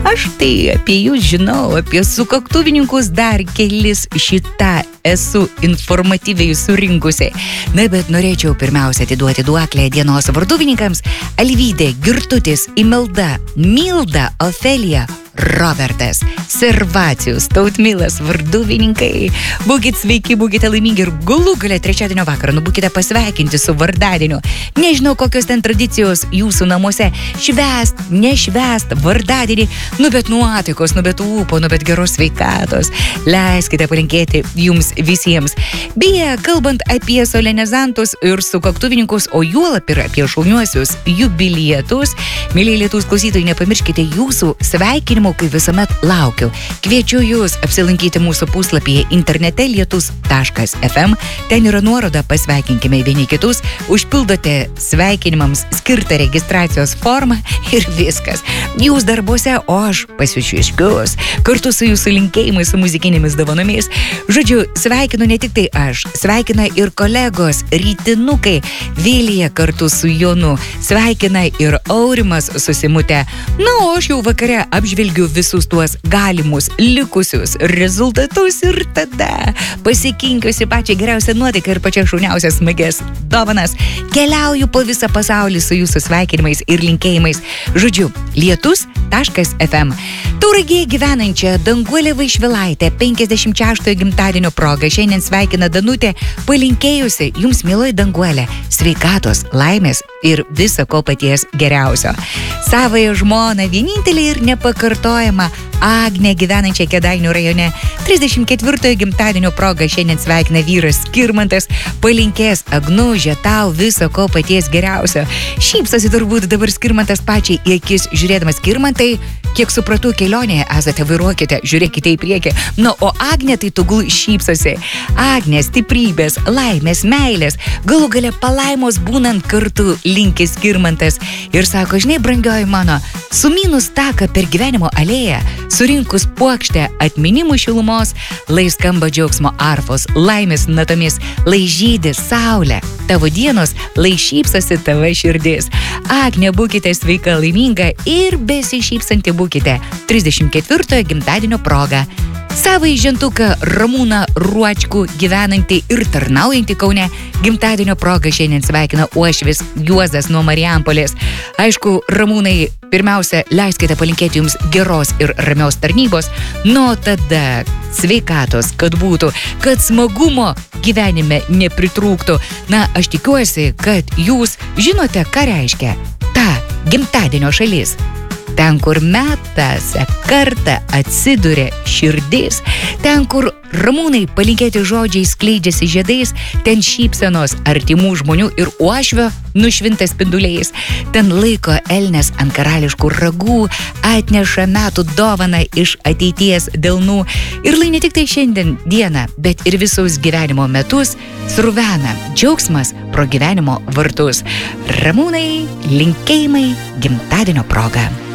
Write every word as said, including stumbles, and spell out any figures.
Aš tai apie jūs žinau, apie sukaktuvininkus dar kelis šitą esu informatyviai surinkusi. Na, bet norėčiau pirmiausia atiduoti duoklę dienos varduvininkams: Alvydė, Girtutis, Imelda, Milda, Ofelija, Robertas, Servacijus, Tautmilas, varduvininkai. Būkit sveiki, būkite laimingi ir galų gale trečiadienio vakarą, nu būkite pasveikinti su vardadieniu. Nežinau, kokios ten tradicijos jūsų namuose, švęst, nešvęst vardadienį, nu bet nuotaikos, nu bet ūpo, nu bet geros sveikatos. Leiskite palinkėti jums visiems. Beje, kalbant apie solenizantus ir sukaktuvininkus, o juolap ir apie šauniuosius jubilietus, mėlyje Lietuvos klausytojai, nepamirškite jūsų sveikinimo, kaip visuomet laukiu. Kviečiu jūs apsilankyti mūsų puslapyje internete lietus taškas ef em. Ten yra nuoroda pasveikinkime vieni kitus, užpildote sveikinimams skirtą registracijos formą ir viskas. Jūs darbuose, o aš pasišiškius, kartu su jūsų linkėjimais, su muzikinėmis dovanomis. Žodžiu, sveikinu ne tik tai aš, sveikina ir kolegos rytinukai, Vilija kartu su Jonu, sveikina ir Aurimas su Simute. Na, o aš jau vakare apžvelgiu visus tuos galimus likusius rezultatus ir tada pasikinkiuosi pačią geriausią nuotaiką ir pačią šauniausias smagias dovanas. Keliauju po visą pasaulį su jūsų sveikinimais ir linkėjimais. Žodžiu, lietus taškas ef em. Tauragėje gyvenančią Danguolę Vaišvilaitę penkiasdešimt šeštojo gimtadienio proga šiandien sveikina Danutė, palinkėjusi jums, mieloji Danguolė, sveikatos, laimės ir viso ko paties geriausio. Savąją žmoną, vienintelį ir nepakartojamą Agnę, gyvenančią Kėdainių rajone, trisdešimt ketvirtojo gimtadienio proga šiandien sveikina vyras Skirmantas, palinkės: Agnužė, tau viso ko paties geriausio. Šypsosi turbūt dabar Skirmantas pačiai į akis žiūrėdamas. Skirmantai, kiek supratau, kelionėje esate, vairuokite, žiūrėkite į priekį. Na, o Agnė tai tugul šypsosi. Agnė, stiprybės, laimės, meilės, galų gale palaimos būnant kartu, linki Skirmantas. Ir sako: žinai, brangioji mano, sumynus taką per gyvenimo alėją, surinkus puokštę atminimų šilumos, lai skamba džiaugsmo arfos, laimės natomis, lai žydi saulė, tavo dienos, lai šypsosi tavo širdis. Agne, būkite sveika, laiminga ir besišypsanti būkite trisdešimt ketvirtojo gimtadienio proga. Savai žentuką Ramūną Ruočkų, gyvenantį ir tarnaujantį Kaune, gimtadienio proga šiandien sveikina uošvis Juozas nuo Marijampolės. Aišku, Ramūnai, pirmiausia, leiskite palinkėti jums geros ir ramios tarnybos, nuo tada sveikatos, kad būtų, kad smagumo gyvenime nepritrūktų. Na, aš tikiuosi, kad jūs žinote, ką reiškia ta gimtadienio šalis. Ten, kur metase kartą atsiduria širdis, ten, kur Ramūnai palinkėti žodžiai skleidžiasi žiedais, ten šypsenos artimų žmonių ir uošvio nušvinta spinduliais, ten laiko elnes ant karališkų ragų, atneša metų dovaną iš ateities delnų ir lai ne tik tai šiandien dieną, bet ir visus gyvenimo metus sruvena džiaugsmas pro gyvenimo vartus. Ramūnai, linkėjimai gimtadienio proga.